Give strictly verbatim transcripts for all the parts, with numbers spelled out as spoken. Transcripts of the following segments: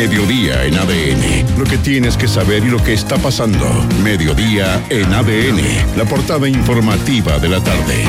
Mediodía en A D N. Lo que tienes que saber y lo que está pasando. Mediodía en A D N. La portada informativa de la tarde.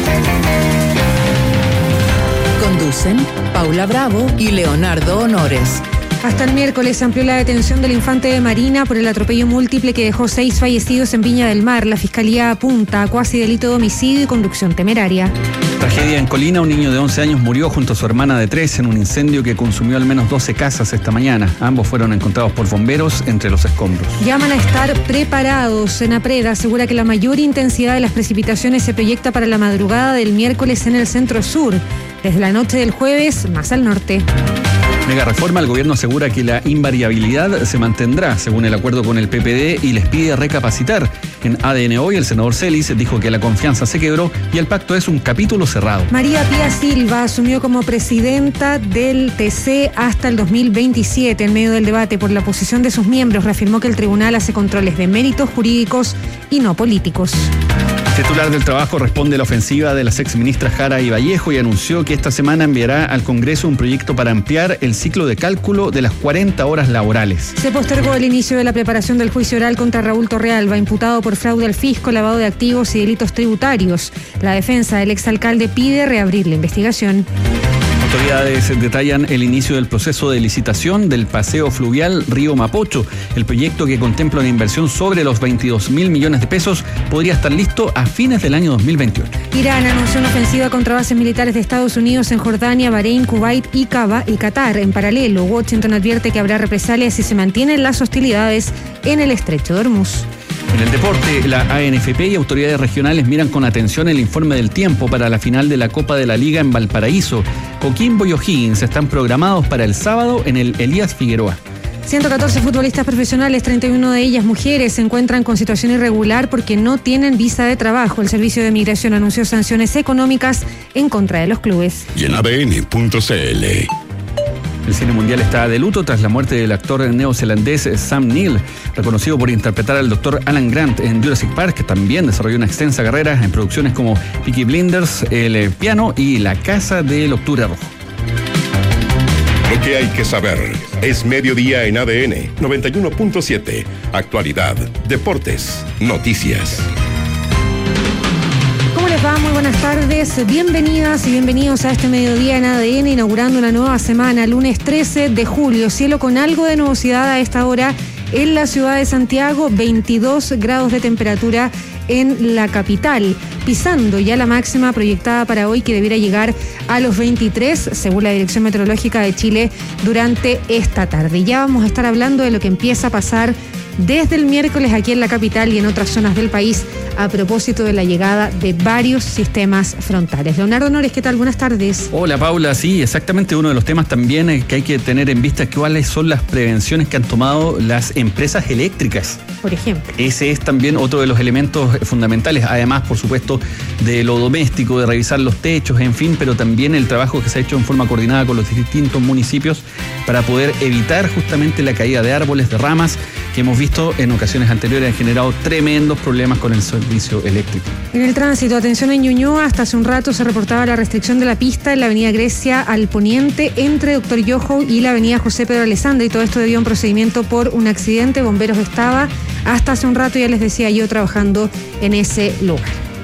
Conducen Paula Bravo y Leonardo Honores. Hasta el miércoles amplió la detención del infante de Marina por el atropello múltiple que dejó seis fallecidos en Viña del Mar. La fiscalía apunta a cuasi delito de homicidio y conducción temeraria. Tragedia en Colina. Un niño de once años murió junto a su hermana de tres en un incendio que consumió al menos doce casas esta mañana. Ambos fueron encontrados por bomberos entre los escombros. Llaman a estar preparados. Senapreda asegura que la mayor intensidad de las precipitaciones se proyecta para la madrugada del miércoles en el centro sur. Desde la noche del jueves, más al norte. Mega reforma, el gobierno asegura que la invariabilidad se mantendrá según el acuerdo con el P P D y les pide recapacitar. En A D N Hoy, el senador Celis dijo que la confianza se quebró y el pacto es un capítulo cerrado. María Pía Silva asumió como presidenta del T C hasta el dos mil veintisiete. En medio del debate por la posición de sus miembros, reafirmó que el tribunal hace controles de méritos jurídicos y no políticos. El titular del Trabajo responde a la ofensiva de las exministras Jara y Vallejo y anunció que esta semana enviará al Congreso un proyecto para ampliar el ciclo de cálculo de las cuarenta horas laborales. Se postergó el inicio de la preparación del juicio oral contra Raúl Torrealba, imputado por fraude al fisco, lavado de activos y delitos tributarios. La defensa del exalcalde pide reabrir la investigación. Autoridades detallan el inicio del proceso de licitación del paseo fluvial Río Mapocho. El proyecto, que contempla una inversión sobre los veintidós mil millones de pesos, podría estar listo a fines del año dos mil veintiocho. Irán anunció una ofensiva contra bases militares de Estados Unidos en Jordania, Bahrein, Kuwait y Qatar. En paralelo, Washington advierte que habrá represalias si se mantienen las hostilidades en el estrecho de Hormuz. En el deporte, la A N F P y autoridades regionales miran con atención el informe del tiempo para la final de la Copa de la Liga en Valparaíso. Coquimbo y O'Higgins están programados para el sábado en el Elías Figueroa. ciento catorce futbolistas profesionales, treinta y uno de ellas mujeres, se encuentran con situación irregular porque no tienen visa de trabajo. El Servicio de Migración anunció sanciones económicas en contra de los clubes. Y en A D N punto C L. El cine mundial está de luto tras la muerte del actor neozelandés Sam Neill, reconocido por interpretar al doctor Alan Grant en Jurassic Park, que también desarrolló una extensa carrera en producciones como Peaky Blinders, El Piano y La Casa del Octubre Rojo. Lo que hay que saber es Mediodía en A D N noventa y uno punto siete. Actualidad, deportes, noticias. ¿Cómo les va? Muy buenas tardes. Bienvenidas y bienvenidos a este Mediodía en A D N, inaugurando una nueva semana, lunes trece de julio. Cielo con algo de nubosidad a esta hora en la ciudad de Santiago, veintidós grados de temperatura en la capital, pisando ya la máxima proyectada para hoy, que debiera llegar a los veintitrés, según la Dirección Meteorológica de Chile, durante esta tarde. Ya vamos a estar hablando de lo que empieza a pasar desde el miércoles aquí en la capital y en otras zonas del país a propósito de la llegada de varios sistemas frontales. Leonardo Honores, ¿qué tal? Buenas tardes. Hola Paula, sí, exactamente, uno de los temas también que hay que tener en vista es cuáles son las prevenciones que han tomado las empresas eléctricas. Por ejemplo. Ese es también otro de los elementos fundamentales, además, por supuesto, de lo doméstico, de revisar los techos, en fin, pero también el trabajo que se ha hecho en forma coordinada con los distintos municipios para poder evitar justamente la caída de árboles, de ramas, que hemos visto en ocasiones anteriores han generado tremendos problemas con el servicio eléctrico. En el tránsito, atención en Ñuñoa, hasta hace un rato se reportaba la restricción de la pista en la avenida Grecia al poniente entre Doctor Yoho y la avenida José Pedro Alessandra, y todo esto debido a un procedimiento por un accidente. Bomberos estaba hasta hace un rato, ya les decía yo, trabajando en ese lugar.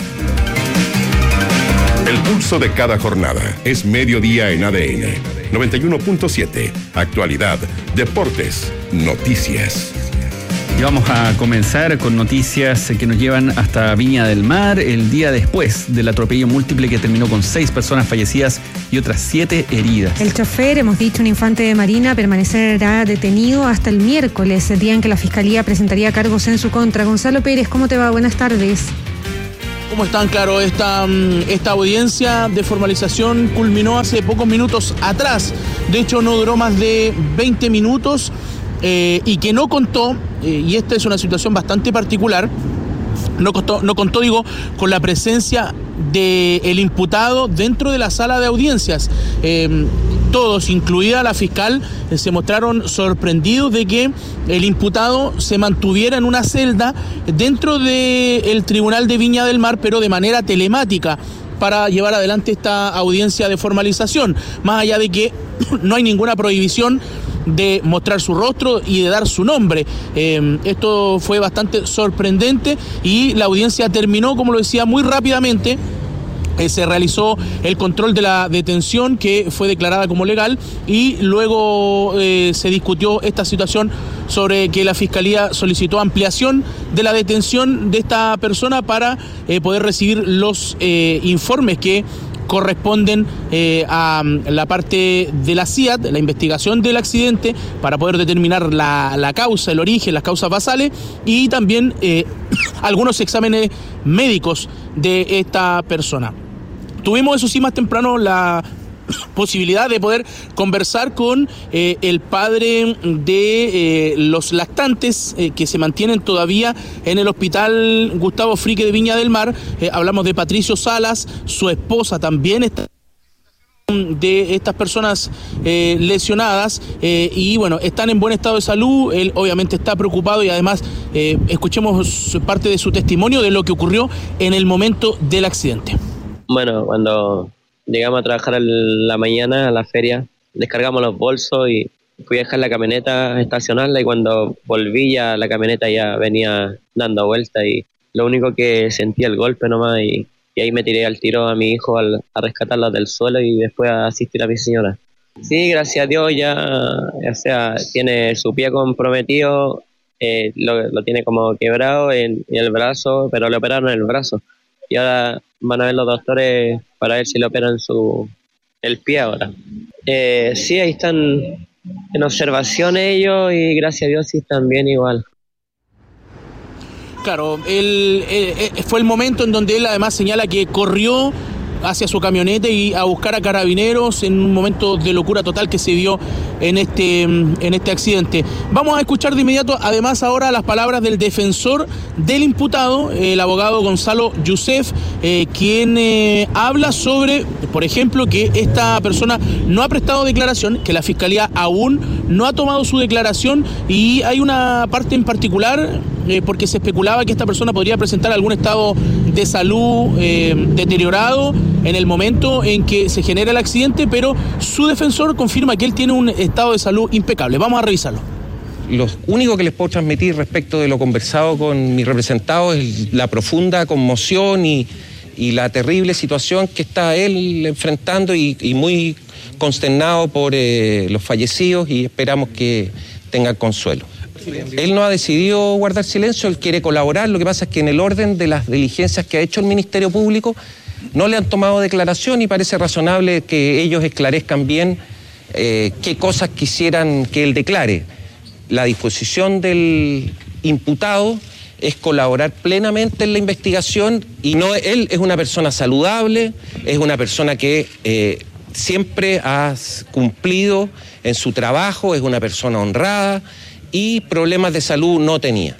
El pulso de cada jornada es Mediodía en A D N noventa y uno punto siete. Actualidad, deportes, noticias. Y vamos a comenzar con noticias que nos llevan hasta Viña del Mar, el día después del atropello múltiple que terminó con seis personas fallecidas y otras siete heridas. El chofer, hemos dicho, un infante de Marina, permanecerá detenido hasta el miércoles, el día en que la Fiscalía presentaría cargos en su contra. Gonzalo Pérez, ¿cómo te va? Buenas tardes. ¿Cómo están? Claro, esta, esta audiencia de formalización culminó hace pocos minutos atrás. De hecho, no duró más de veinte minutos. Eh, y que no contó, eh, y esta es una situación bastante particular, no contó, no contó, digo, con la presencia del imputado dentro de la sala de audiencias. Eh, todos, incluida la fiscal, eh, se mostraron sorprendidos de que el imputado se mantuviera en una celda dentro del Tribunal de Viña del Mar, pero de manera telemática, para llevar adelante esta audiencia de formalización, más allá de que no hay ninguna prohibición de mostrar su rostro y de dar su nombre. Eh, esto fue bastante sorprendente y la audiencia terminó, como lo decía, muy rápidamente. Eh, se realizó el control de la detención, que fue declarada como legal, y luego eh, se discutió esta situación sobre que la Fiscalía solicitó ampliación de la detención de esta persona para eh, poder recibir los eh, informes que corresponden eh, a la parte de la C I A T, la investigación del accidente, para poder determinar la, la causa, el origen, las causas basales, y también eh, algunos exámenes médicos de esta persona. Tuvimos, eso sí, más temprano la posibilidad de poder conversar con eh, el padre de eh, los lactantes eh, que se mantienen todavía en el hospital Gustavo Frique de Viña del Mar. Eh, hablamos de Patricio Salas, su esposa también está de estas personas eh, lesionadas eh, y bueno, están en buen estado de salud. Él obviamente está preocupado y además eh, escuchemos parte de su testimonio de lo que ocurrió en el momento del accidente. Bueno, cuando llegamos a trabajar en la mañana a la feria, descargamos los bolsos y fui a dejar la camioneta, estacionarla, y cuando volví ya la camioneta ya venía dando vuelta y lo único que sentí el golpe nomás, y, y ahí me tiré al tiro a mi hijo al, a rescatarlo del suelo y después a asistir a mi señora. Sí, gracias a Dios ya, o sea, tiene su pie comprometido, eh, lo, lo tiene como quebrado en, en el brazo, pero le operaron en el brazo. Y ahora van a ver los doctores para ver si le operan su el pie ahora. Eh, sí, ahí están en observación ellos y gracias a Dios sí están bien igual. Claro, él, él, él, fue el momento en donde él además señala que corrió hacia su camioneta y a buscar a carabineros en un momento de locura total que se dio en este, en este accidente. Vamos a escuchar de inmediato además ahora las palabras del defensor del imputado, el abogado Gonzalo Youssef, eh, quien eh, habla sobre, por ejemplo, que esta persona no ha prestado declaración, que la Fiscalía aún no ha tomado su declaración, y hay una parte en particular eh, porque se especulaba que esta persona podría presentar algún estado de salud eh, deteriorado en el momento en que se genera el accidente, pero su defensor confirma que él tiene un estado de salud impecable. Vamos a revisarlo. Lo único que les puedo transmitir respecto de lo conversado con mi representado es la profunda conmoción y, y la terrible situación que está él enfrentando y, y muy consternado por eh, los fallecidos, y esperamos que tenga consuelo. Él no ha decidido guardar silencio, él quiere colaborar. Lo que pasa es que en el orden de las diligencias que ha hecho el Ministerio Público no le han tomado declaración, y parece razonable que ellos esclarezcan bien eh, qué cosas quisieran que él declare. La disposición del imputado es colaborar plenamente en la investigación, y no, él es una persona saludable, es una persona que eh, siempre ha cumplido en su trabajo, es una persona honrada y problemas de salud no tenía.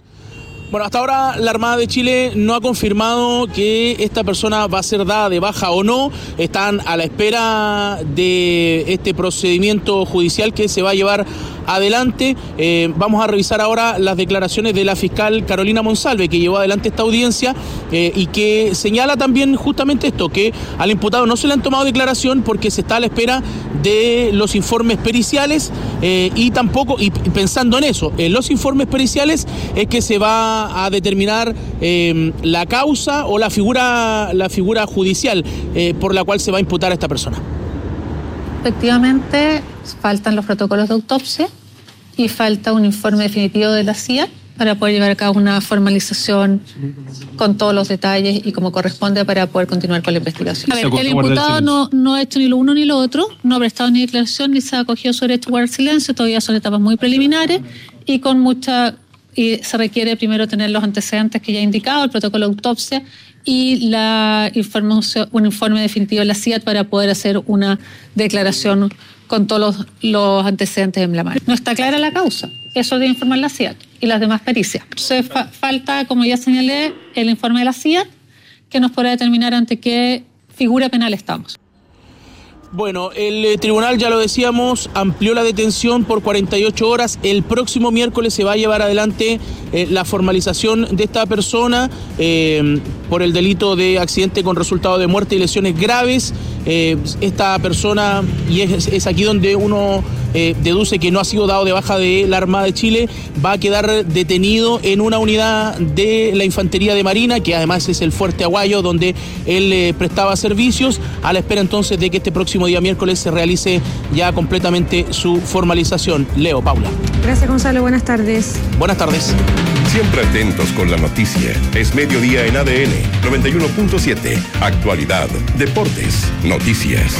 Bueno, hasta ahora la Armada de Chile no ha confirmado que esta persona va a ser dada de baja o no. Están a la espera de este procedimiento judicial que se va a llevar adelante. Eh, vamos a revisar ahora las declaraciones de la fiscal Carolina Monsalve, que llevó adelante esta audiencia eh, y que señala también justamente esto, que al imputado no se le han tomado declaración porque se está a la espera de los informes periciales eh, y tampoco, y pensando en eso, en los informes periciales es que se va a determinar eh, la causa o la figura, la figura judicial eh, por la cual se va a imputar a esta persona. Efectivamente, faltan los protocolos de autopsia y falta un informe definitivo de la C I A para poder llevar a cabo una formalización con todos los detalles y como corresponde para poder continuar con la investigación. A ver, el imputado no, no ha hecho ni lo uno ni lo otro, no ha prestado ni declaración ni se ha acogido sobre esto guardar silencio, todavía son etapas muy preliminares y con mucha y se requiere primero tener los antecedentes que ya he indicado, el protocolo de autopsia y la información, un informe definitivo de la C I A para poder hacer una declaración con todos los, los antecedentes en la mano. No está clara la causa, eso debe informar la C I A y las demás pericias. Entonces fa- falta, como ya señalé, el informe de la C I A que nos podrá determinar ante qué figura penal estamos. Bueno, el eh, tribunal, ya lo decíamos, amplió la detención por cuarenta y ocho horas. El próximo miércoles se va a llevar adelante eh, la formalización de esta persona eh, por el delito de accidente con resultado de muerte y lesiones graves. eh, esta persona, y es, es aquí donde uno eh, deduce que no ha sido dado de baja de la Armada de Chile, va a quedar detenido en una unidad de la Infantería de Marina, que además es el Fuerte Aguayo, donde él eh, prestaba servicios, a la espera entonces de que este próximo día miércoles se realice ya completamente su formalización. Leo, Paula. Gracias, Gonzalo. Buenas tardes. Buenas tardes. Siempre atentos con la noticia. Es mediodía en A D N noventa y uno punto siete. Actualidad, deportes, noticias.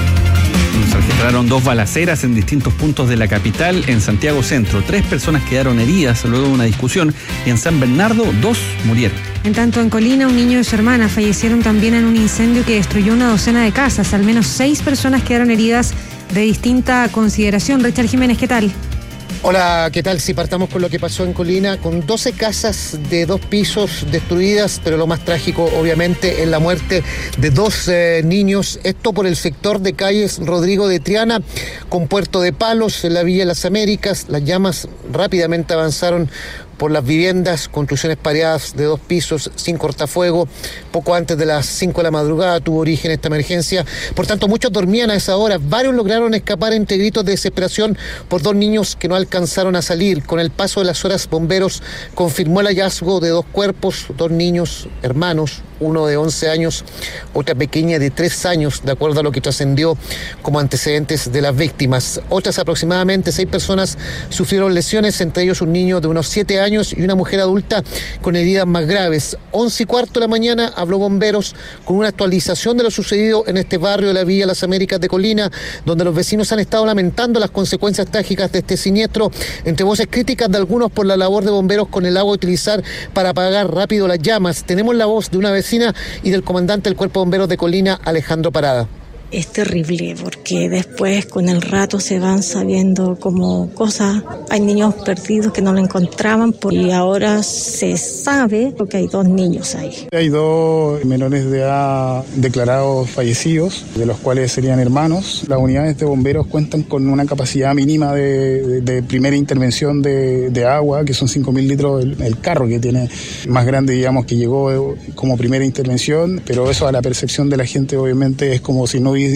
Se registraron dos balaceras en distintos puntos de la capital. En Santiago Centro, tres personas quedaron heridas luego de una discusión, y en San Bernardo, dos murieron. En tanto, en Colina, un niño y su hermana fallecieron también en un incendio que destruyó una docena de casas. Al menos seis personas quedaron heridas de distinta consideración. Richard Jiménez, ¿qué tal? Hola, ¿qué tal? Si partamos con lo que pasó en Colina, con doce casas de dos pisos destruidas, pero lo más trágico, obviamente, es la muerte de dos eh, niños. Esto por el sector de calles Rodrigo de Triana, con Puerto de Palos, en la Villa de las Américas. Las llamas rápidamente avanzaron por las viviendas, construcciones pareadas de dos pisos, sin cortafuego. Poco antes de las cinco de la madrugada tuvo origen esta emergencia. Por tanto, muchos dormían a esa hora. Varios lograron escapar entre gritos de desesperación por dos niños que no alcanzaron a salir. Con el paso de las horas, bomberos confirmó el hallazgo de dos cuerpos, dos niños hermanos, uno de once años, otra pequeña de tres años, de acuerdo a lo que trascendió como antecedentes de las víctimas. Otras aproximadamente seis personas sufrieron lesiones, entre ellos un niño de unos siete años y una mujer adulta con heridas más graves. Once y cuarto de la mañana habló bomberos con una actualización de lo sucedido en este barrio de la Villa Las Américas de Colina, donde los vecinos han estado lamentando las consecuencias trágicas de este siniestro, entre voces críticas de algunos por la labor de bomberos con el agua a utilizar para apagar rápido las llamas. Tenemos la voz de una vecina y del comandante del Cuerpo de Bomberos de Colina, Alejandro Parada. Es terrible porque después con el rato se van sabiendo como cosas. Hay niños perdidos que no lo encontraban y ahora se sabe que hay dos niños ahí. Hay dos menores de edad declarados fallecidos, de los cuales serían hermanos. Las unidades de bomberos cuentan con una capacidad mínima de, de, de primera intervención de, de agua, que son cinco mil litros el, el carro que tiene más grande, digamos, que llegó como primera intervención, pero eso a la percepción de la gente obviamente es como si no hubiese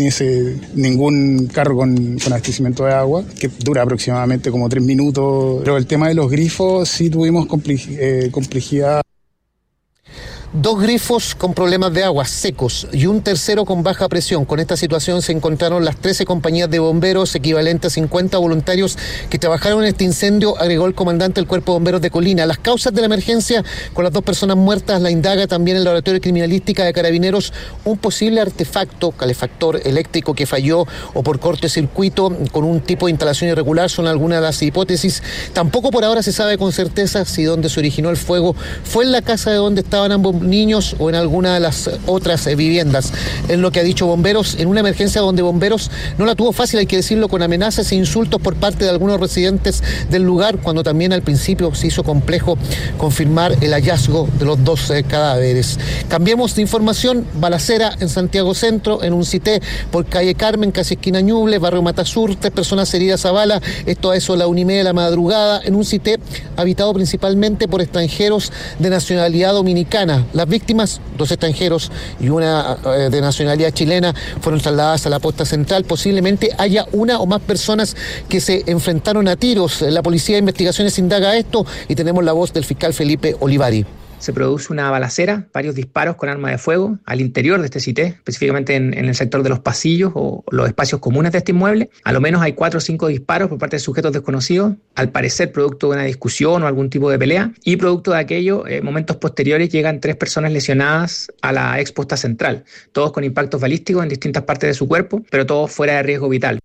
ningún carro con, con abastecimiento de agua, que dura aproximadamente como tres minutos. Pero el tema de los grifos sí tuvimos compli- eh, complejidad. Dos grifos con problemas de agua secos y un tercero con baja presión. Con esta situación se encontraron las trece compañías de bomberos, equivalente a cincuenta voluntarios que trabajaron en este incendio, agregó el comandante del Cuerpo de Bomberos de Colina. Las causas de la emergencia con las dos personas muertas la indaga también el Laboratorio de Criminalística de Carabineros. Un posible artefacto, calefactor eléctrico que falló o por cortocircuito con un tipo de instalación irregular son algunas de las hipótesis. Tampoco por ahora se sabe con certeza si donde se originó el fuego fue en la casa de donde estaban ambos niños o en alguna de las otras eh, viviendas. Es lo que ha dicho bomberos en una emergencia donde bomberos no la tuvo fácil, hay que decirlo, con amenazas e insultos por parte de algunos residentes del lugar, cuando también al principio se hizo complejo confirmar el hallazgo de los dos eh, cadáveres. Cambiemos de información. Balacera en Santiago Centro, en un cité por calle Carmen, casi esquina Ñuble, barrio Matasur, tres personas heridas a bala, esto a eso a la una y media de la madrugada, en un cité habitado principalmente por extranjeros de nacionalidad dominicana. Las víctimas, dos extranjeros y una eh, de nacionalidad chilena, fueron trasladadas a la posta central. Posiblemente haya una o más personas que se enfrentaron a tiros. La Policía de Investigaciones indaga esto y tenemos la voz del fiscal Felipe Olivari. Se produce una balacera, varios disparos con arma de fuego al interior de este cité, específicamente en, en el sector de los pasillos o los espacios comunes de este inmueble. A lo menos hay cuatro o cinco disparos por parte de sujetos desconocidos, al parecer producto de una discusión o algún tipo de pelea, y producto de aquello, en momentos posteriores llegan tres personas lesionadas a la ex posta central, todos con impactos balísticos en distintas partes de su cuerpo, pero todos fuera de riesgo vital.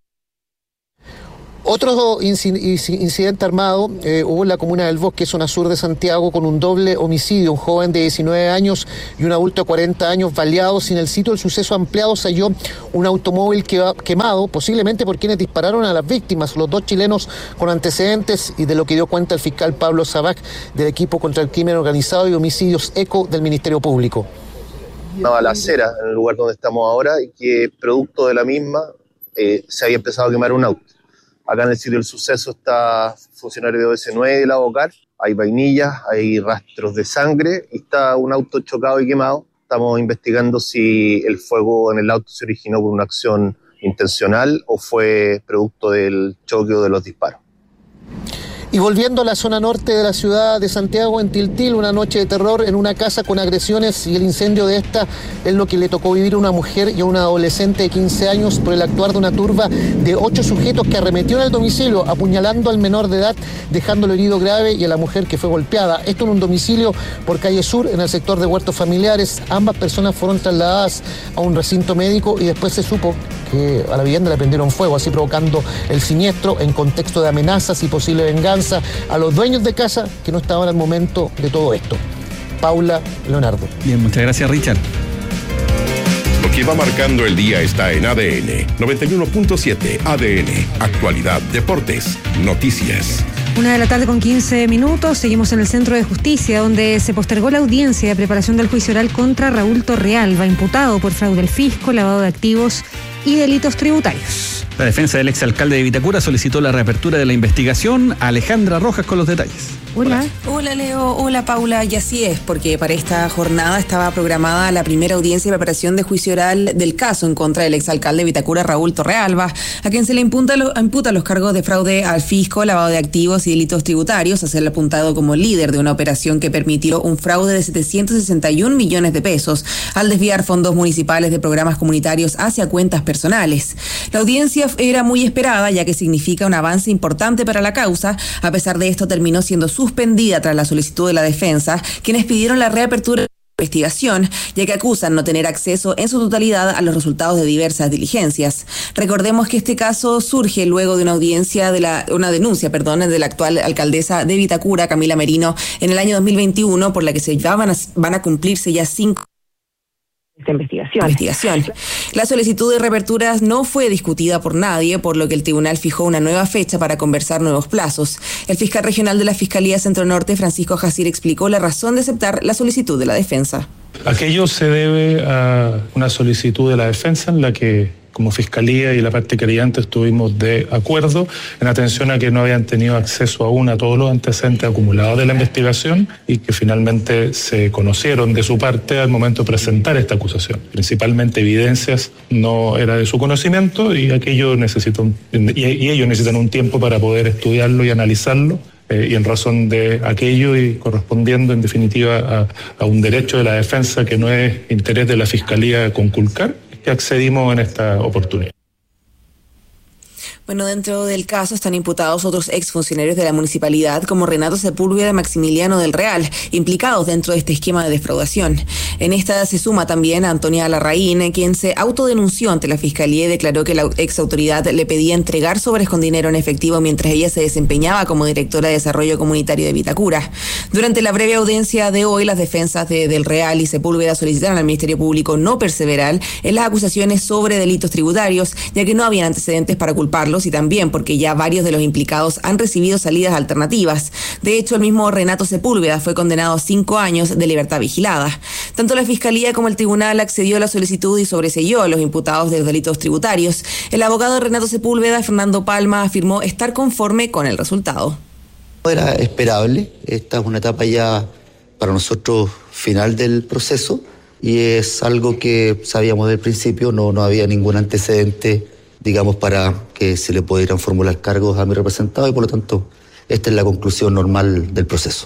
Otro incidente armado eh, hubo en la comuna del Bosque, zona sur de Santiago, con un doble homicidio. Un joven de diecinueve años y un adulto de cuarenta años baleados. En el sitio del suceso ampliado se halló un automóvil quemado, posiblemente por quienes dispararon a las víctimas, los dos chilenos con antecedentes, y de lo que dio cuenta el fiscal Pablo Sabac del equipo contra el crimen organizado y homicidios ECO del Ministerio Público. Una balacera en el lugar donde estamos ahora y que producto de la misma eh, se había empezado a quemar un auto. Acá en el sitio del suceso está funcionario de O S nueve de la Bocar, hay vainillas, hay rastros de sangre y está un auto chocado y quemado. estamos investigando si el fuego en el auto se originó por una acción intencional o fue producto del choque o de los disparos. Y volviendo a la zona norte de la ciudad de Santiago, en Tiltil, una noche de terror en una casa con agresiones y el incendio de esta es lo que le tocó vivir a una mujer y a una adolescente de quince años por el actuar de una turba de ocho sujetos que arremetió en el domicilio, apuñalando al menor de edad, dejándolo herido grave, y a la mujer que fue golpeada. Esto en un domicilio por Calle Sur, en el sector de Huertos Familiares. Ambas personas fueron trasladadas a un recinto médico y después se supo que a la vivienda le prendieron fuego, así provocando el siniestro en contexto de amenazas y posible venganza a los dueños de casa que no estaban al momento de todo esto. Paula, Leonardo. Bien, muchas gracias, Richard. Lo que va marcando el día está en A D N noventa y uno punto siete. A D N, actualidad, deportes, noticias. Una de la tarde con quince minutos, seguimos en el Centro de Justicia, donde se postergó la audiencia de preparación del juicio oral contra Raúl Torrealba, imputado por fraude al fisco, lavado de activos y delitos tributarios. La defensa del exalcalde de Vitacura solicitó la reapertura de la investigación. Alejandra Rojas con los detalles. Hola. Hola Leo, hola Paula, y así es, porque para esta jornada estaba programada la primera audiencia de preparación de juicio oral del caso en contra del exalcalde de Vitacura, Raúl Torrealba, a quien se le imputa, lo, imputa los cargos de fraude al fisco, lavado de activos y delitos tributarios, a ser apuntado como líder de una operación que permitió un fraude de setecientos sesenta y un millones de pesos al desviar fondos municipales de programas comunitarios hacia cuentas personales. La audiencia era muy esperada, ya que significa un avance importante para la causa. A pesar de esto, terminó siendo suspendida tras la solicitud de la defensa, quienes pidieron la reapertura de la investigación, ya que acusan no tener acceso en su totalidad a los resultados de diversas diligencias. Recordemos que este caso surge luego de una audiencia de la, una denuncia, perdón, de la actual alcaldesa de Vitacura, Camila Merino, en el año dos mil veintiuno, por la que se van a, van a cumplirse ya cinco esta investigación. investigación. La solicitud de reaperturas no fue discutida por nadie, por lo que el tribunal fijó una nueva fecha para conversar nuevos plazos. El fiscal regional de la Fiscalía Centro Norte, Francisco Jacir, explicó la razón de aceptar la solicitud de la defensa. Aquello se debe a una solicitud de la defensa en la que, como Fiscalía y la parte querellante, estuvimos de acuerdo en atención a que no habían tenido acceso aún a todos los antecedentes acumulados de la investigación y que finalmente se conocieron de su parte al momento de presentar esta acusación. Principalmente evidencias no era de su conocimiento y aquello necesita un, y, y ellos necesitan un tiempo para poder estudiarlo y analizarlo. Eh, y en razón de aquello y correspondiendo en definitiva a, a un derecho de la defensa que no es interés de la Fiscalía conculcar, que accedimos en esta oportunidad. Bueno, dentro del caso están imputados otros exfuncionarios de la municipalidad, como Renato Sepúlveda y Maximiliano del Real, implicados dentro de este esquema de defraudación. En esta se suma también a Antonia Larraín, quien se autodenunció ante la Fiscalía y declaró que la exautoridad le pedía entregar sobres con dinero en efectivo mientras ella se desempeñaba como directora de Desarrollo Comunitario de Vitacura. Durante la breve audiencia de hoy, las defensas de Del Real y Sepúlveda solicitaron al Ministerio Público no perseverar en las acusaciones sobre delitos tributarios, ya que no habían antecedentes para culparlos, y también porque ya varios de los implicados han recibido salidas alternativas. De hecho, el mismo Renato Sepúlveda fue condenado a cinco años de libertad vigilada. Tanto la Fiscalía como el Tribunal accedió a la solicitud y sobreseyó a los imputados de los delitos tributarios. El abogado de Renato Sepúlveda, Fernando Palma, afirmó estar conforme con el resultado. Era esperable, esta es una etapa ya para nosotros final del proceso y es algo que sabíamos del principio, no, no había ningún antecedente, digamos, para que se le pudieran formular cargos a mi representado y por lo tanto esta es la conclusión normal del proceso.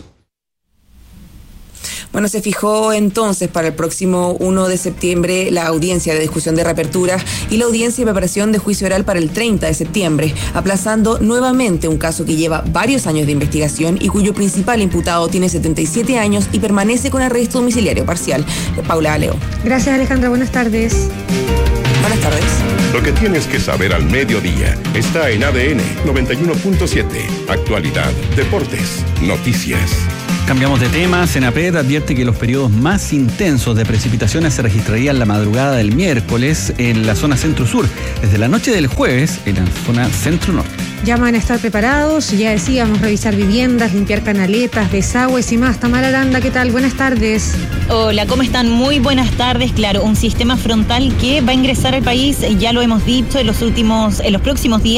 Bueno, se fijó entonces para el próximo primero de septiembre la audiencia de discusión de reapertura y la audiencia de preparación de juicio oral para el treinta de septiembre, aplazando nuevamente un caso que lleva varios años de investigación y cuyo principal imputado tiene setenta y siete años y permanece con arresto domiciliario parcial. Paula Aleo. Gracias, Alejandra. Buenas tardes. Buenas tardes. Lo que tienes que saber al mediodía está en A D N noventa y uno punto siete. Actualidad, deportes, noticias. Cambiamos de tema. Senapred advierte que los periodos más intensos de precipitaciones se registrarían la madrugada del miércoles en la zona centro-sur, desde la noche del jueves en la zona centro-norte. Llaman a estar preparados, ya decíamos, revisar viviendas, limpiar canaletas, desagües y más. Tamara Aranda, ¿qué tal? Buenas tardes. Hola, ¿cómo están? Muy buenas tardes. Claro, un sistema frontal que va a ingresar al país, ya lo hemos dicho, en los últimos, en los próximos días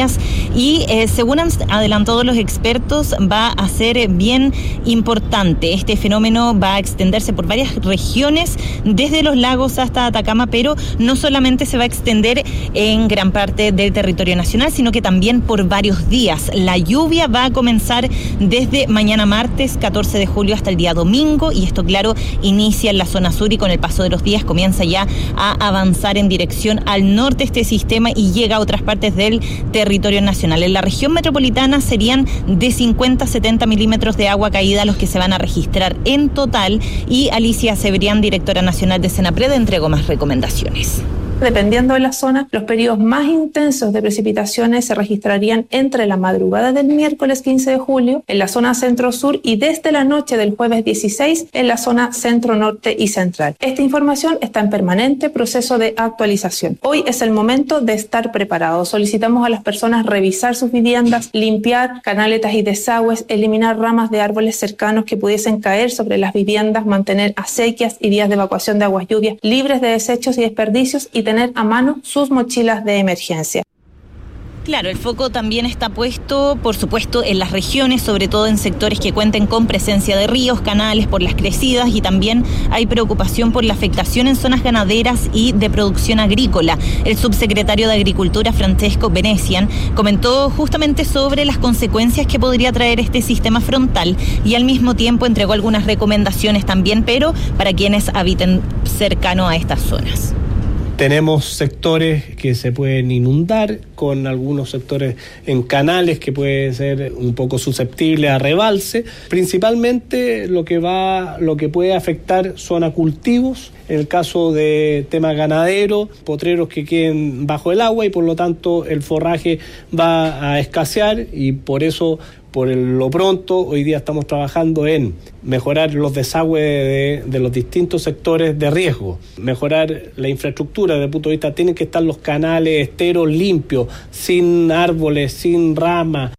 y eh, según han adelantado los expertos va a ser bien importante. Este fenómeno va a extenderse por varias regiones, desde los lagos hasta Atacama, pero no solamente se va a extender en gran parte del territorio nacional, sino que también por varios días. La lluvia va a comenzar desde mañana martes catorce de julio hasta el día domingo, y esto, claro, inicia en la zona sur y con el paso de los días comienza ya a avanzar en dirección al norte este sistema y llega a otras partes del territorio nacional. En la región metropolitana serían de cincuenta a setenta milímetros de agua caída los que se van a registrar en total, y Alicia Cebrián, directora nacional de Senapred, entregó más recomendaciones. Dependiendo de la zona, los periodos más intensos de precipitaciones se registrarían entre la madrugada del miércoles quince de julio en la zona centro-sur y desde la noche del jueves dieciséis en la zona centro-norte y central. Esta información está en permanente proceso de actualización. Hoy es el momento de estar preparados. Solicitamos a las personas revisar sus viviendas, limpiar canaletas y desagües, eliminar ramas de árboles cercanos que pudiesen caer sobre las viviendas, mantener acequias y vías de evacuación de aguas lluvias libres de desechos y desperdicios y tener a mano sus mochilas de emergencia. Claro, el foco también está puesto, por supuesto, en las regiones, sobre todo en sectores que cuenten con presencia de ríos, canales por las crecidas, y también hay preocupación por la afectación en zonas ganaderas y de producción agrícola. El subsecretario de Agricultura, Francesco Venecian, comentó justamente sobre las consecuencias que podría traer este sistema frontal y al mismo tiempo entregó algunas recomendaciones también, pero para quienes habiten cercano a estas zonas. Tenemos sectores que se pueden inundar, con algunos sectores en canales que pueden ser un poco susceptibles a rebalse. Principalmente lo que va, lo que puede afectar son a cultivos, en el caso de temas ganaderos, potreros que queden bajo el agua, y por lo tanto el forraje va a escasear, y por eso, por lo pronto, hoy día estamos trabajando en mejorar los desagües de, de los distintos sectores de riesgo, mejorar la infraestructura desde el punto de vista, tienen que estar los canales esteros limpios, sin árboles, sin ramas.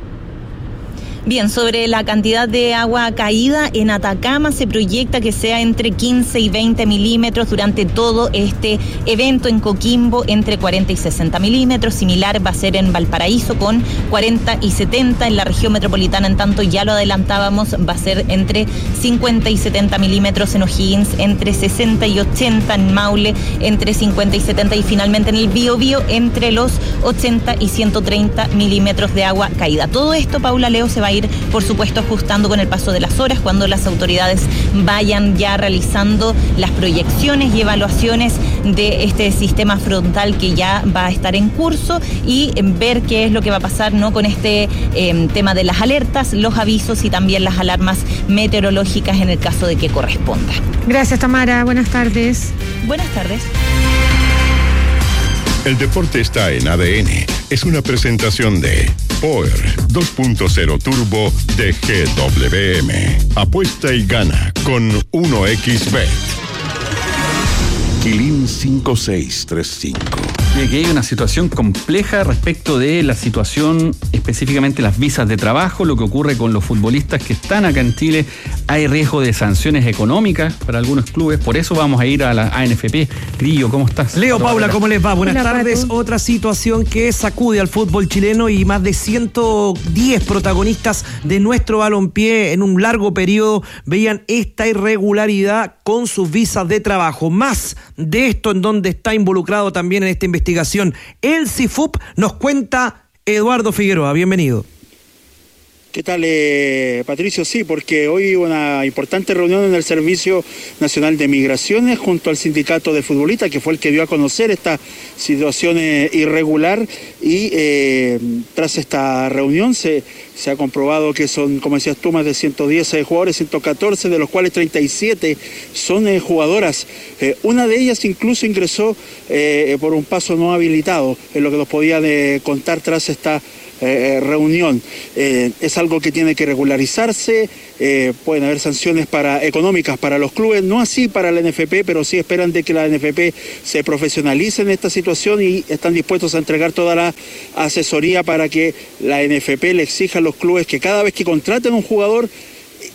Bien, sobre la cantidad de agua caída en Atacama, se proyecta que sea entre quince y veinte milímetros durante todo este evento. En Coquimbo entre cuarenta y sesenta milímetros, similar va a ser en Valparaíso con cuarenta y setenta, en la región metropolitana, en tanto, ya lo adelantábamos, va a ser entre cincuenta y setenta milímetros, en O'Higgins entre sesenta y ochenta, en Maule entre cincuenta y setenta, y finalmente en el Biobío entre los ochenta y ciento treinta milímetros de agua caída. Todo esto, Paula, Leo, se va a ir, por supuesto, ajustando con el paso de las horas, cuando las autoridades vayan ya realizando las proyecciones y evaluaciones de este sistema frontal que ya va a estar en curso, y ver qué es lo que va a pasar, ¿no?, con este eh, tema de las alertas, los avisos y también las alarmas meteorológicas en el caso de que corresponda. Gracias, Tamara. Buenas tardes. Buenas tardes. El deporte está en A D N. Es una presentación de Power dos punto cero Turbo de G W M. Apuesta y gana con uno equis bet. Quilín cinco seis tres cinco. Y aquí hay una situación compleja respecto de la situación, específicamente las visas de trabajo, lo que ocurre con los futbolistas que están acá en Chile. Hay riesgo de sanciones económicas para algunos clubes, por eso vamos a ir a la A N F P. Grillo, ¿cómo estás? Leo, Paula, ¿cómo les va? Buenas Hola, tardes. Pato. Otra situación que sacude al fútbol chileno, y más de ciento diez protagonistas de nuestro balompié en un largo periodo veían esta irregularidad con sus visas de trabajo. Más de esto, en donde está involucrado también en esta investigación el C I F U P, nos cuenta Eduardo Figueroa. Bienvenido. ¿Qué tal, eh, Patricio? Sí, porque hoy hubo una importante reunión en el Servicio Nacional de Migraciones junto al sindicato de futbolistas, que fue el que dio a conocer esta situación eh, irregular, y eh, tras esta reunión se, se ha comprobado que son, como decías tú, más de ciento diez eh, jugadores, ciento catorce, de los cuales treinta y siete son eh, jugadoras. Eh, una de ellas incluso ingresó eh, por un paso no habilitado, en lo que nos podían eh, contar tras esta Eh, reunión. Eh, es algo que tiene que regularizarse, eh, pueden haber sanciones para, económicas para los clubes, no así para la N F P, pero sí esperan de que la N F P se profesionalice en esta situación, y están dispuestos a entregar toda la asesoría para que la N F P le exija a los clubes que cada vez que contraten un jugador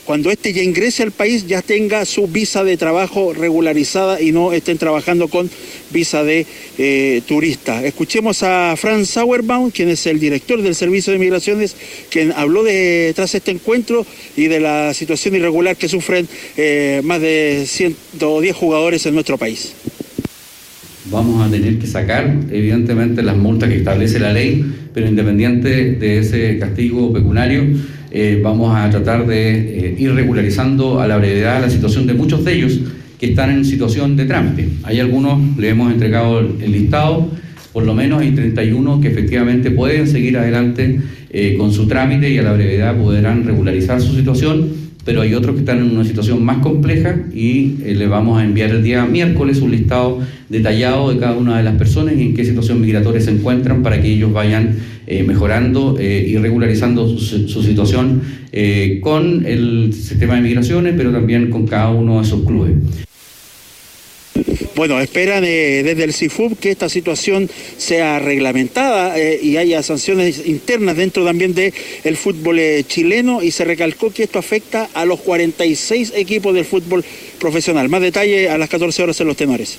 cuando éste ya ingrese al país ya tenga su visa de trabajo regularizada y no estén trabajando con visa de eh, turista. Escuchemos a Franz Sauerbaum, quien es el director del Servicio de Migraciones, quien habló de tras este encuentro y de la situación irregular que sufren eh, más de ciento diez jugadores en nuestro país. Vamos a tener que sacar, evidentemente, las multas que establece la ley, pero independiente de ese castigo pecuniario, eh, vamos a tratar de eh, ir regularizando a la brevedad la situación de muchos de ellos que están en situación de trámite. Hay algunos, le hemos entregado el, el listado, por lo menos hay treinta y uno que efectivamente pueden seguir adelante eh, con su trámite y a la brevedad podrán regularizar su situación, pero hay otros que están en una situación más compleja y eh, le vamos a enviar el día miércoles un listado detallado de cada una de las personas y en qué situación migratoria se encuentran para que ellos vayan eh, mejorando eh, y regularizando su, su situación eh, con el sistema de migraciones, pero también con cada uno de esos clubes. Bueno, esperan eh, desde el C I F U B que esta situación sea reglamentada eh, y haya sanciones internas dentro también del de fútbol eh, chileno, y se recalcó que esto afecta a los cuarenta y seis equipos del fútbol profesional. Más detalle a las catorce horas en Los Tenores.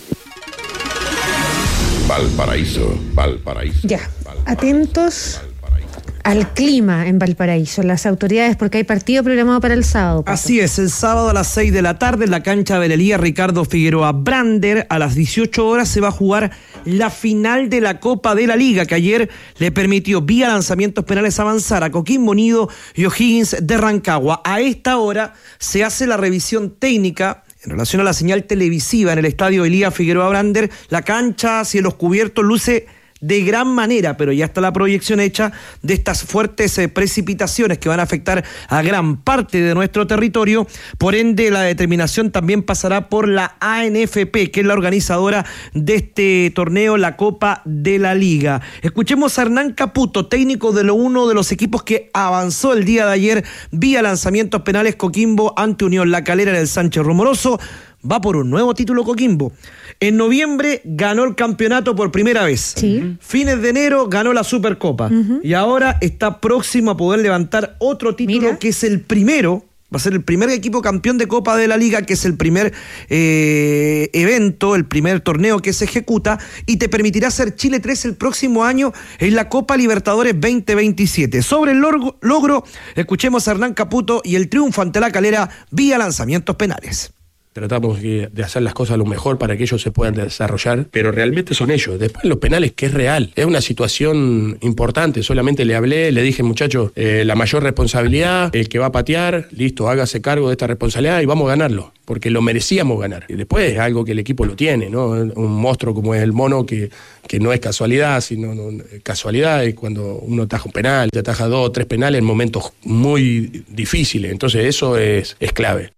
Valparaíso, Valparaíso. Ya, atentos al clima en Valparaíso, las autoridades, porque hay partido programado para el sábado. Pato. Así es, el sábado a las seis de la tarde en la cancha de Belelía Ricardo Figueroa Brander, a las dieciocho horas se va a jugar la final de la Copa de la Liga, que ayer le permitió vía lanzamientos penales avanzar a Coquimbo Unido y O'Higgins de Rancagua. A esta hora se hace la revisión técnica en relación a la señal televisiva en el estadio Elías Figueroa Brander. La cancha, cielos cubiertos, luce de gran manera, pero ya está la proyección hecha de estas fuertes eh, precipitaciones que van a afectar a gran parte de nuestro territorio. Por ende, la determinación también pasará por la A N F P, que es la organizadora de este torneo, la Copa de la Liga. Escuchemos a Hernán Caputo, técnico de uno de los equipos que avanzó el día de ayer vía lanzamientos penales, Coquimbo ante Unión La Calera en el Sánchez Rumoroso. Va por un nuevo título Coquimbo. En noviembre ganó el campeonato por primera vez. Sí. Fines de enero ganó la Supercopa. Uh-huh. Y ahora está próximo a poder levantar otro título. Mira, que es el primero, va a ser el primer equipo campeón de Copa de la Liga, que es el primer eh, evento, el primer torneo que se ejecuta, y te permitirá ser Chile tres el próximo año en la Copa Libertadores veinte veintisiete. Sobre el logro, logro escuchemos a Hernán Caputo y el triunfo ante La Calera vía lanzamientos penales. Tratamos de hacer las cosas lo mejor para que ellos se puedan desarrollar, pero realmente son ellos. Después los penales, que es real, es una situación importante. Solamente le hablé, le dije, muchachos, eh, la mayor responsabilidad, el que va a patear, listo, hágase cargo de esta responsabilidad y vamos a ganarlo, porque lo merecíamos ganar. Y después es algo que el equipo lo tiene, ¿no? Un monstruo como es el Mono, que, que no es casualidad, sino no, casualidad es cuando uno ataja un penal, te ataja dos o tres penales en momentos muy difíciles. Entonces eso es, es clave.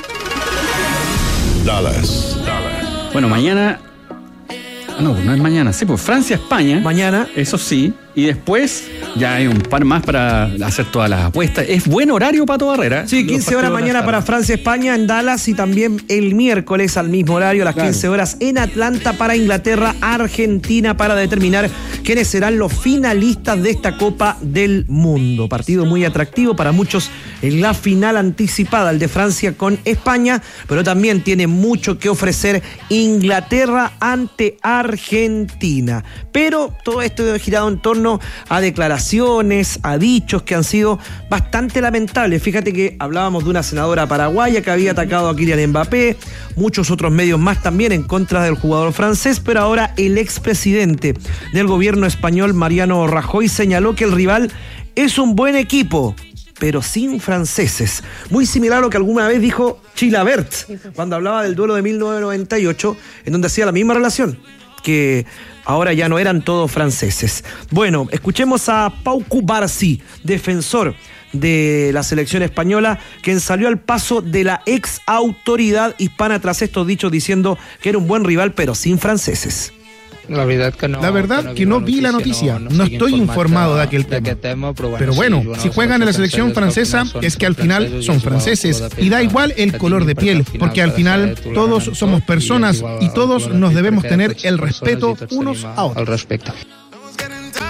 Dallas, Dallas. Bueno, mañana... No, no es mañana. Sí, pues Francia-España. Mañana. Eso sí. Y después ya hay un par más para hacer todas las apuestas. Es buen horario, Pato Barrera. Sí, quince horas mañana para Francia-España en Dallas, y también el miércoles al mismo horario, a las claro. quince horas en Atlanta para Inglaterra-Argentina, para determinar quiénes serán los finalistas de esta Copa del Mundo. Partido muy atractivo para muchos en la final anticipada, el de Francia con España, pero también tiene mucho que ofrecer Inglaterra ante Argentina. Pero todo esto ha girado en torno a declaraciones, a dichos que han sido bastante lamentables. Fíjate que hablábamos de una senadora paraguaya que había atacado a Kylian Mbappé, muchos otros medios más también en contra del jugador francés, pero ahora el expresidente del gobierno español, Mariano Rajoy, señaló que el rival es un buen equipo, pero sin franceses. Muy similar a lo que alguna vez dijo Chilavert cuando hablaba del duelo de mil novecientos noventa y ocho, en donde hacía la misma relación, que ahora ya no eran todos franceses. Bueno, escuchemos a Pau Cubarsí, defensor de la selección española, quien salió al paso de la ex autoridad hispana tras estos dichos, diciendo que era un buen rival, pero sin franceses. La verdad que no, la verdad que no vi la noticia, no, no estoy informado de aquel tema. tema pero, bueno, pero bueno, si, si juegan en la selección francesa es que al final son franceses y da igual el color de piel, porque al final todos somos personas y todos nos debemos tener el respeto unos a otros.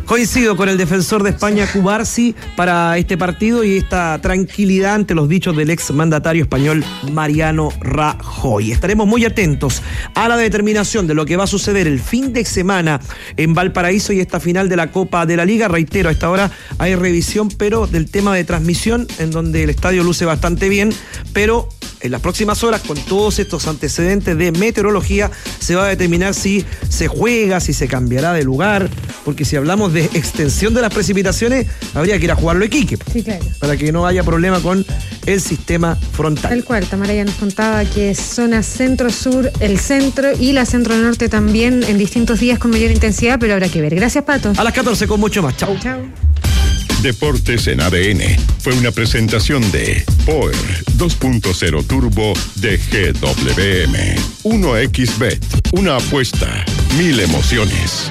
Coincido con el defensor de España, Cubarsi, para este partido y esta tranquilidad ante los dichos del ex mandatario español Mariano Rajoy. Estaremos muy atentos a la determinación de lo que va a suceder el fin de semana en Valparaíso y esta final de la Copa de la Liga. Reitero, a esta hora hay revisión, pero del tema de transmisión, en donde el estadio luce bastante bien, pero en las próximas horas, con todos estos antecedentes de meteorología, se va a determinar si se juega, si se cambiará de lugar, porque si hablamos de extensión de las precipitaciones, habría que ir a jugarlo a Iquique. Sí, claro. Para que no haya problema con el sistema frontal. Tal cual, Tamara ya nos contaba que es zona centro-sur, el centro y la centro-norte también en distintos días con mayor intensidad, pero habrá que ver. Gracias, Pato. A las catorce con mucho más. Chau. Chau. Deportes en A D N fue una presentación de Power dos punto cero Turbo de G W M. uno equis Bet, una apuesta, mil emociones.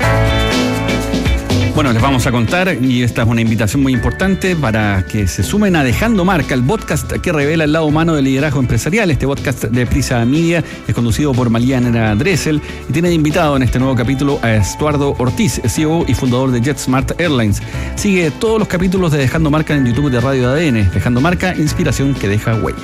Bueno, les vamos a contar, y esta es una invitación muy importante para que se sumen a Dejando Marca, el podcast que revela el lado humano del liderazgo empresarial. Este podcast de Prisa Media es conducido por Mariana Dressel y tiene de invitado en este nuevo capítulo a Estuardo Ortiz, C E O y fundador de JetSmart Airlines. Sigue todos los capítulos de Dejando Marca en YouTube de Radio A D N. Dejando Marca, inspiración que deja huella.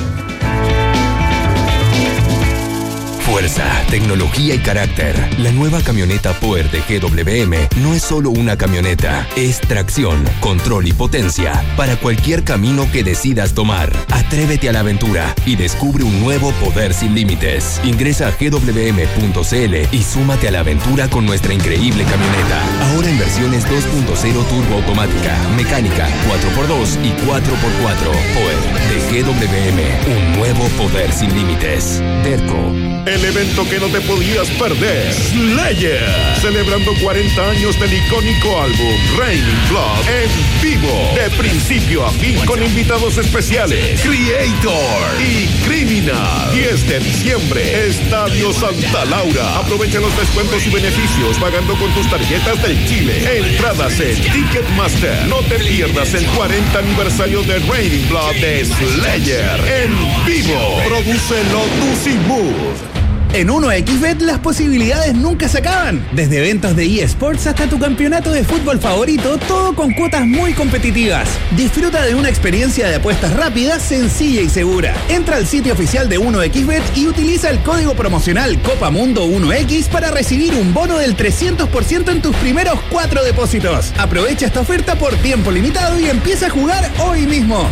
Fuerza, tecnología y carácter. La nueva camioneta Power de G W M no es solo una camioneta, es tracción, control y potencia para cualquier camino que decidas tomar. Atrévete a la aventura y descubre un nuevo poder sin límites. Ingresa a g w m punto c l y súmate a la aventura con nuestra increíble camioneta. Ahora en versiones dos punto cero turbo automática, mecánica, cuatro por dos y cuatro por cuatro. Power de G W M, un nuevo poder sin límites. Derco. El evento que no te podías perder, Slayer, celebrando cuarenta años del icónico álbum Raining Blood en vivo, de principio a fin, con invitados especiales, Creator y Criminal. diez de diciembre, Estadio Santa Laura. Aprovecha los descuentos y beneficios pagando con tus tarjetas del Chile. Entradas en Ticketmaster. No te pierdas el cuarenta aniversario de Raining Blood de Slayer en vivo. Prodúcelo Tusimur. En uno equis Bet las posibilidades nunca se acaban. Desde eventos de eSports hasta tu campeonato de fútbol favorito, todo con cuotas muy competitivas. Disfruta de una experiencia de apuestas rápida, sencilla y segura. Entra al sitio oficial de uno equis Bet y utiliza el código promocional Copa Mundo uno equis para recibir un bono del trescientos por ciento en tus primeros cuatro depósitos. Aprovecha esta oferta por tiempo limitado y empieza a jugar hoy mismo.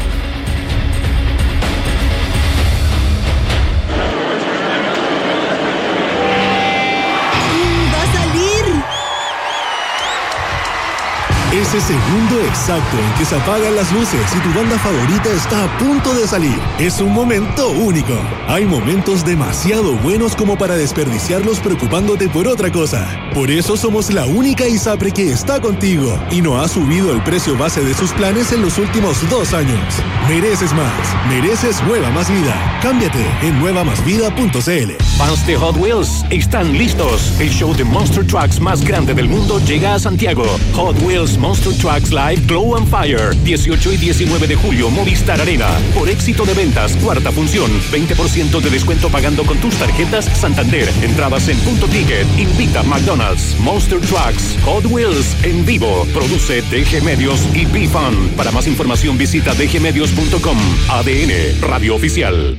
Ese segundo exacto en que se apagan las luces y tu banda favorita está a punto de salir. Es un momento único. Hay momentos demasiado buenos como para desperdiciarlos preocupándote por otra cosa. Por eso somos la única ISAPRE que está contigo y no ha subido el precio base de sus planes en los últimos dos años. Mereces más. Mereces Nueva Más Vida. Cámbiate en nueva más vida punto c l. Fans de Hot Wheels están listos. El show de Monster Trucks más grande del mundo llega a Santiago. Hot Wheels Monster Trucks Live Glow and Fire, dieciocho y diecinueve de julio, Movistar Arena. Por éxito de ventas, cuarta función, veinte por ciento de descuento pagando con tus tarjetas Santander. Entradas en Punto Ticket. Invita McDonald's. Monster Trucks Hot Wheels en vivo. Produce D G Medios y B-Fun. Para más información visita d g medios punto com. A D N, Radio Oficial.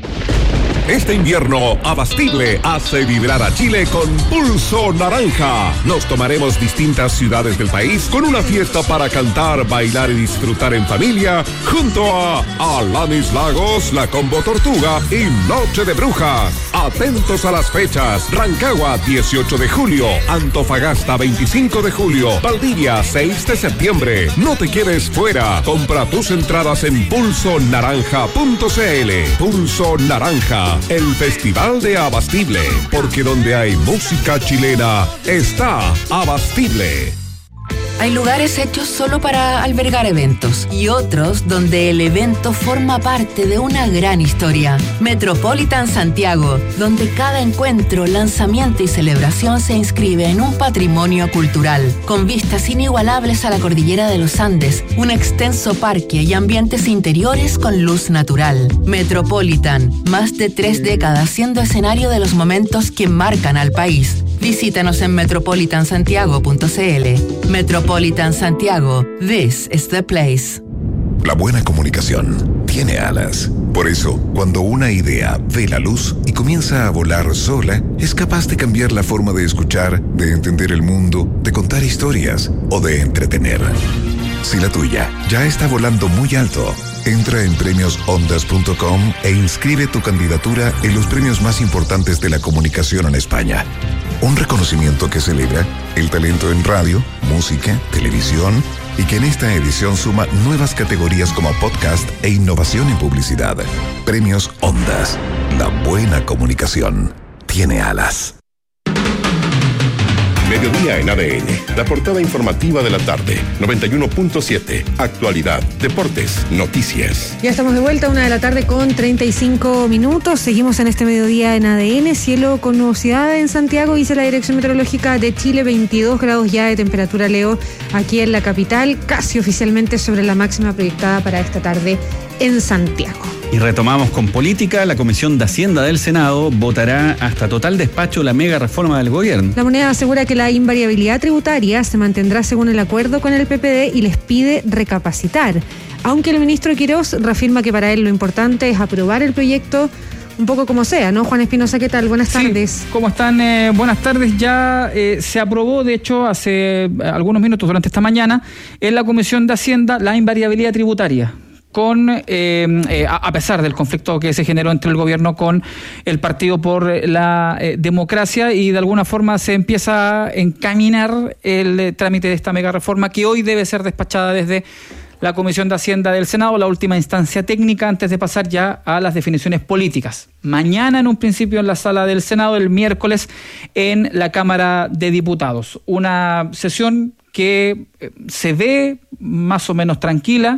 Este invierno, Abastible hace vibrar a Chile con Pulso Naranja. Nos tomaremos distintas ciudades del país con una fiesta para cantar, bailar y disfrutar en familia junto a Alanis Lagos, La Combo Tortuga y Noche de Brujas. Atentos a las fechas. Rancagua, dieciocho de julio. Antofagasta, veinticinco de julio. Valdivia, seis de septiembre. No te quedes fuera. Compra tus entradas en pulso naranja punto c l. Pulso Naranja, el festival de Abastible, porque donde hay música chilena está Abastible. Hay lugares hechos solo para albergar eventos y otros donde el evento forma parte de una gran historia. Metropolitan Santiago, donde cada encuentro, lanzamiento y celebración se inscribe en un patrimonio cultural, con vistas inigualables a la cordillera de los Andes, un extenso parque y ambientes interiores con luz natural. Metropolitan, más de tres décadas siendo escenario de los momentos que marcan al país. Visítanos en metropolitan santiago punto c l. Metropolitan Santiago, this is the place. La buena comunicación tiene alas. Por eso, cuando una idea ve la luz y comienza a volar sola, es capaz de cambiar la forma de escuchar, de entender el mundo, de contar historias o de entretener. Si la tuya ya está volando muy alto, entra en premios ondas punto com e inscribe tu candidatura en los premios más importantes de la comunicación en España. Un reconocimiento que celebra el talento en radio, música, televisión y que en esta edición suma nuevas categorías como podcast e innovación en publicidad. Premios Ondas. La buena comunicación tiene alas. Mediodía en A D N, la portada informativa de la tarde, noventa y uno punto siete, actualidad, deportes, noticias. Ya estamos de vuelta, una de la tarde con treinta y cinco minutos. Seguimos en este mediodía en A D N, cielo con nubosidad en Santiago, dice la Dirección Meteorológica de Chile, veintidós grados ya de temperatura, Leo, aquí en la capital, casi oficialmente sobre la máxima proyectada para esta tarde en Santiago. Y retomamos con política. La Comisión de Hacienda del Senado votará hasta total despacho la mega reforma del gobierno. La moneda asegura que la invariabilidad tributaria se mantendrá según el acuerdo con el P P D y les pide recapacitar. Aunque el ministro Quirós reafirma que para él lo importante es aprobar el proyecto un poco como sea, ¿no? Juan Espinosa, ¿qué tal? Buenas tardes. Sí, ¿cómo están? Eh, buenas tardes. Ya eh, se aprobó, de hecho, hace algunos minutos durante esta mañana, en la Comisión de Hacienda la invariabilidad tributaria. Con, eh, eh, a pesar del conflicto que se generó entre el gobierno con el Partido por la eh, Democracia, y de alguna forma se empieza a encaminar el eh, trámite de esta mega reforma que hoy debe ser despachada desde la Comisión de Hacienda del Senado, la última instancia técnica antes de pasar ya a las definiciones políticas. Mañana en un principio en la sala del Senado, el miércoles en la Cámara de Diputados. Una sesión que eh, se ve más o menos tranquila,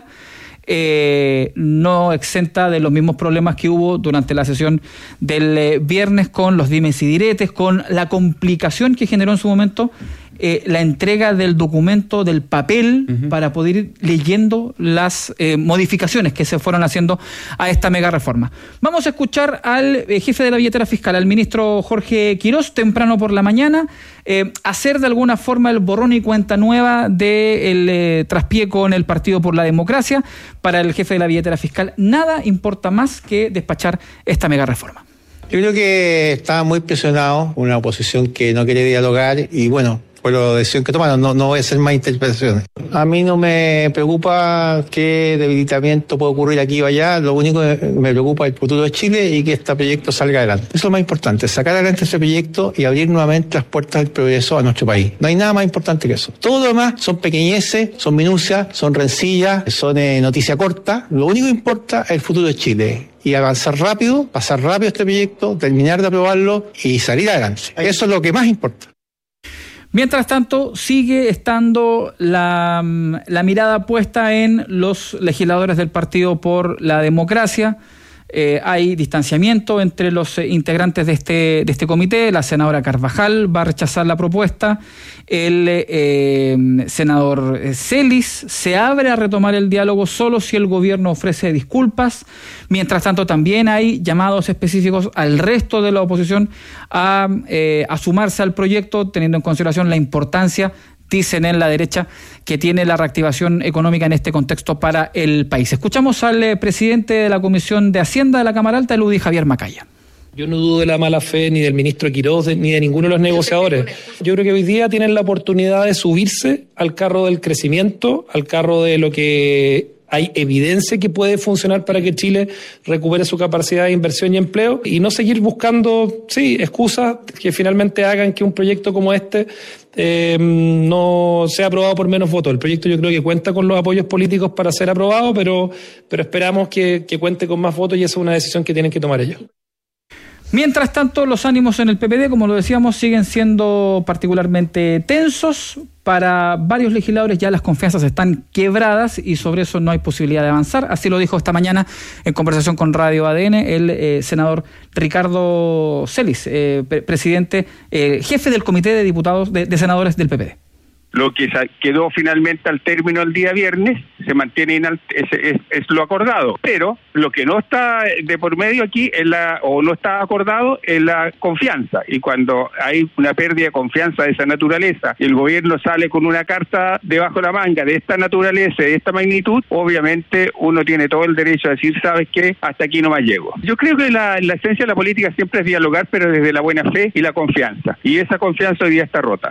Eh, no exenta de los mismos problemas que hubo durante la sesión del eh, viernes con los dimes y diretes, con la complicación que generó en su momento eh, la entrega del documento, del papel, uh-huh. para poder ir leyendo las eh, modificaciones que se fueron haciendo a esta mega reforma. Vamos a escuchar al eh, jefe de la billetera fiscal, al ministro Jorge Quirós, temprano por la mañana, eh, hacer de alguna forma el borrón y cuenta nueva del eh, traspié con el Partido por la Democracia. Para el jefe de la billetera fiscal, nada importa más que despachar esta mega reforma. Yo creo que está muy presionado, una oposición que no quiere dialogar y bueno, por la decisión que tomaron, no, no voy a hacer más interpretaciones. A mí no me preocupa qué debilitamiento puede ocurrir aquí o allá, lo único que me preocupa es el futuro de Chile y que este proyecto salga adelante. Eso es lo más importante, sacar adelante ese proyecto y abrir nuevamente las puertas del progreso a nuestro país. No hay nada más importante que eso. Todo lo demás son pequeñeces, son minucias, son rencillas, son eh, noticia corta. Lo único que importa es el futuro de Chile. Y avanzar rápido, pasar rápido este proyecto, terminar de aprobarlo y salir adelante. Eso es lo que más importa. Mientras tanto, sigue estando la, la mirada puesta en los legisladores del Partido por la Democracia. Eh, hay distanciamiento entre los eh, integrantes de este, de este comité. La senadora Carvajal va a rechazar la propuesta. El eh, senador Celis se abre a retomar el diálogo solo si el gobierno ofrece disculpas. Mientras tanto, también hay llamados específicos al resto de la oposición a, eh, a sumarse al proyecto, teniendo en consideración la importancia, dicen en la derecha, que tiene la reactivación económica en este contexto para el país. Escuchamos al eh, presidente de la Comisión de Hacienda de la Cámara Alta, el U D I, Javier Macaya. Yo no dudo de la mala fe ni del ministro Quirós ni de ninguno de los negociadores. Yo creo que hoy día tienen la oportunidad de subirse al carro del crecimiento, al carro de lo que hay evidencia que puede funcionar para que Chile recupere su capacidad de inversión y empleo, y no seguir buscando, sí, excusas que finalmente hagan que un proyecto como este eh, no sea aprobado por menos votos. El proyecto yo creo que cuenta con los apoyos políticos para ser aprobado, pero, pero esperamos que, que cuente con más votos y esa es una decisión que tienen que tomar ellos. Mientras tanto, los ánimos en el P P D, como lo decíamos, siguen siendo particularmente tensos. Para varios legisladores ya las confianzas están quebradas y sobre eso no hay posibilidad de avanzar. Así lo dijo esta mañana en conversación con Radio A D N el eh, senador Ricardo Celis, eh, pre- presidente, eh, jefe del Comité de Diputados, de, de Senadores del P P D. Lo que quedó finalmente al término del día viernes se mantiene inalt- es, es, es lo acordado, pero lo que no está de por medio aquí es la, o no está acordado es la confianza, y cuando hay una pérdida de confianza de esa naturaleza y el gobierno sale con una carta debajo de la manga de esta naturaleza, de esta magnitud, obviamente uno tiene todo el derecho a decir, ¿sabes qué? Hasta aquí no más llego. Yo creo que la, la esencia de la política siempre es dialogar, pero desde la buena fe y la confianza, y esa confianza hoy día está rota.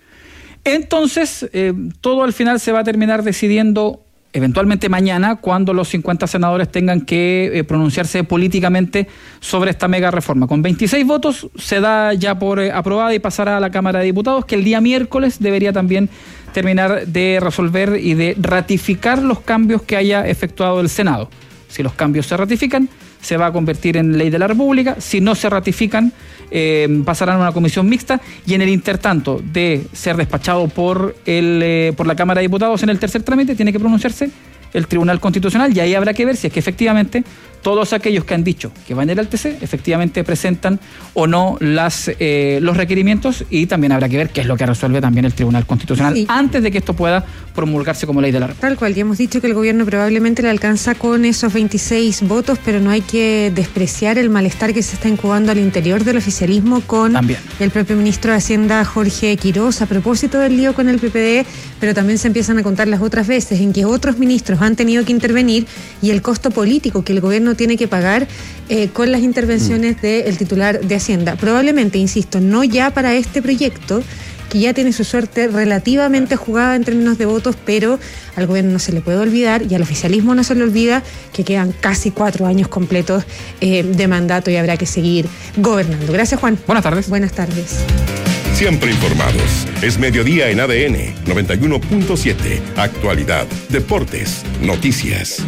Entonces, eh, todo al final se va a terminar decidiendo eventualmente mañana, cuando los cincuenta senadores tengan que eh, pronunciarse políticamente sobre esta mega reforma. Con veintiséis votos se da ya por eh, aprobada y pasará a la Cámara de Diputados, que el día miércoles debería también terminar de resolver y de ratificar los cambios que haya efectuado el Senado. Si los cambios se ratifican, se va a convertir en ley de la República. Si no se ratifican, eh, pasarán a una comisión mixta, y en el intertanto de ser despachado por, el, eh, por la Cámara de Diputados en el tercer trámite, tiene que pronunciarse el Tribunal Constitucional, y ahí habrá que ver si es que efectivamente todos aquellos que han dicho que van a ir al T C efectivamente presentan o no las eh, los requerimientos, y también habrá que ver qué es lo que resuelve también el Tribunal Constitucional sí. antes de que esto pueda promulgarse como ley de la República. Tal cual, ya hemos dicho que el gobierno probablemente le alcanza con esos veintiséis votos, pero no hay que despreciar el malestar que se está incubando al interior del oficialismo con también el propio ministro de Hacienda, Jorge Quiroz, a propósito del lío con el P P D, pero también se empiezan a contar las otras veces en que otros ministros han tenido que intervenir, y el costo político que el gobierno tiene que pagar eh, con las intervenciones del titular de Hacienda. Probablemente, insisto, no ya para este proyecto, que ya tiene su suerte relativamente jugada en términos de votos, pero al gobierno no se le puede olvidar, y al oficialismo no se le olvida, que quedan casi cuatro años completos eh, de mandato y habrá que seguir gobernando. Gracias, Juan. Buenas tardes. Buenas tardes. Siempre informados. Es mediodía en A D N noventa y uno punto siete. Actualidad, deportes, noticias.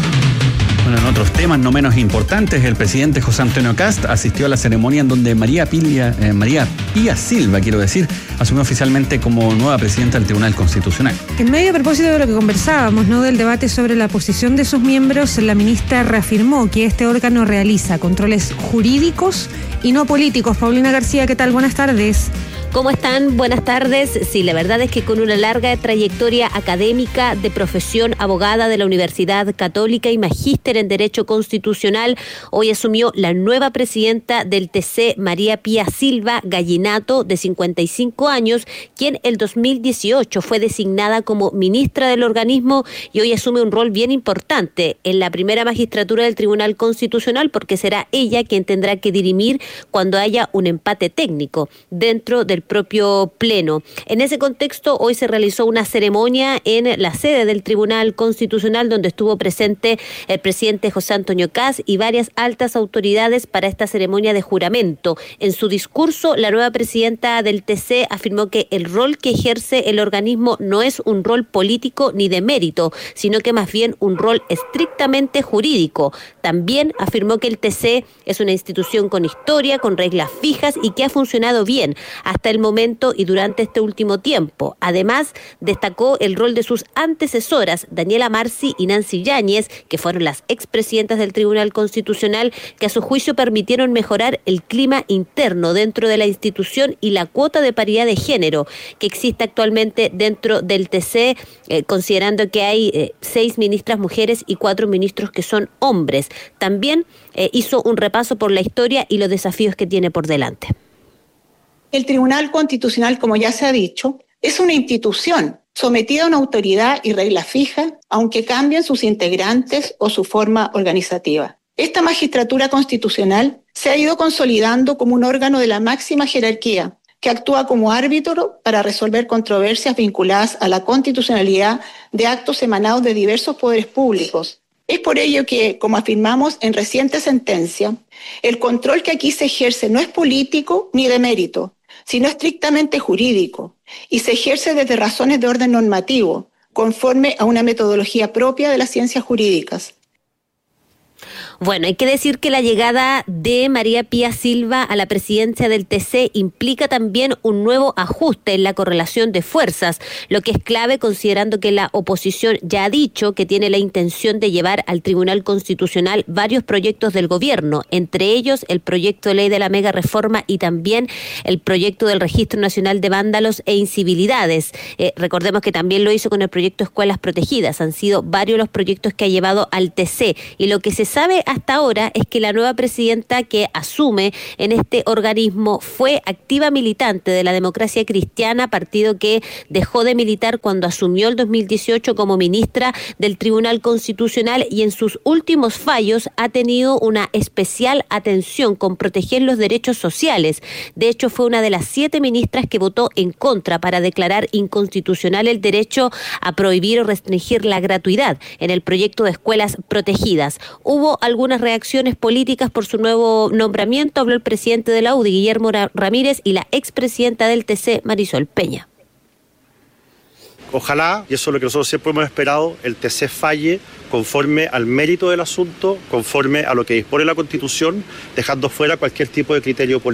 Bueno, en otros temas no menos importantes, el presidente José Antonio Kast asistió a la ceremonia en donde María Pía, eh, María Pía Silva, quiero decir, asumió oficialmente como nueva presidenta del Tribunal Constitucional. En medio a propósito de lo que conversábamos, ¿no?, del debate sobre la posición de sus miembros, la ministra reafirmó que este órgano realiza controles jurídicos y no políticos. Paulina García, ¿qué tal? Buenas tardes. ¿Cómo están? Buenas tardes. Sí, la verdad es que con una larga trayectoria académica de profesión, abogada de la Universidad Católica y magíster en Derecho Constitucional, hoy asumió la nueva presidenta del T C, María Pía Silva Gallinato, de cincuenta y cinco años, quien el dos mil dieciocho fue designada como ministra del organismo y hoy asume un rol bien importante en la primera magistratura del Tribunal Constitucional, porque será ella quien tendrá que dirimir cuando haya un empate técnico dentro del propio Pleno. En ese contexto, hoy se realizó una ceremonia en la sede del Tribunal Constitucional, donde estuvo presente el presidente José Antonio Kast y varias altas autoridades para esta ceremonia de juramento. En su discurso, la nueva presidenta del T C afirmó que el rol que ejerce el organismo no es un rol político ni de mérito, sino que más bien un rol estrictamente jurídico. También afirmó que el T C es una institución con historia, con reglas fijas y que ha funcionado bien hasta el momento y durante este último tiempo. Además, destacó el rol de sus antecesoras, Daniela Marci y Nancy Yáñez, que fueron las expresidentas del Tribunal Constitucional, que a su juicio permitieron mejorar el clima interno dentro de la institución y la cuota de paridad de género que existe actualmente dentro del T C, eh, considerando que hay eh, seis ministras mujeres y cuatro ministros que son hombres. También eh, hizo un repaso por la historia y los desafíos que tiene por delante. El Tribunal Constitucional, como ya se ha dicho, es una institución sometida a una autoridad y reglas fijas, aunque cambien sus integrantes o su forma organizativa. Esta magistratura constitucional se ha ido consolidando como un órgano de la máxima jerarquía, que actúa como árbitro para resolver controversias vinculadas a la constitucionalidad de actos emanados de diversos poderes públicos. Es por ello que, como afirmamos en reciente sentencia, el control que aquí se ejerce no es político ni de mérito, sino estrictamente jurídico, y se ejerce desde razones de orden normativo, conforme a una metodología propia de las ciencias jurídicas. Bueno, hay que decir que la llegada de María Pía Silva a la presidencia del T C implica también un nuevo ajuste en la correlación de fuerzas, lo que es clave considerando que la oposición ya ha dicho que tiene la intención de llevar al Tribunal Constitucional varios proyectos del gobierno, entre ellos el proyecto de ley de la mega reforma y también el proyecto del Registro Nacional de Vándalos e Incivilidades. Eh, recordemos que también lo hizo con el proyecto Escuelas Protegidas. Han sido varios los proyectos que ha llevado al T C, y lo que se sabe hasta ahora es que la nueva presidenta que asume en este organismo fue activa militante de la Democracia Cristiana, partido que dejó de militar cuando asumió el dos mil dieciocho como ministra del Tribunal Constitucional, y en sus últimos fallos ha tenido una especial atención con proteger los derechos sociales. De hecho, fue una de las siete ministras que votó en contra para declarar inconstitucional el derecho a prohibir o restringir la gratuidad en el proyecto de escuelas protegidas. Hubo algunas reacciones políticas por su nuevo nombramiento. Habló el presidente de la U D I, Guillermo Ramírez, y la expresidenta del T C, Marisol Peña. Ojalá, y eso es lo que nosotros siempre hemos esperado, el T C falle conforme al mérito del asunto, conforme a lo que dispone la Constitución, dejando fuera cualquier tipo de criterio político.